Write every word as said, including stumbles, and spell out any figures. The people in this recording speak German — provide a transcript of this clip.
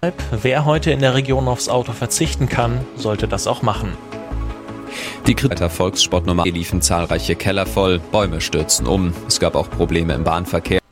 Wer heute in der Region aufs Auto verzichten kann, sollte das auch machen. Die Kritter Volkssportnummer liefen zahlreiche Keller voll, Bäume stürzten um, es gab auch Probleme im Bahnverkehr.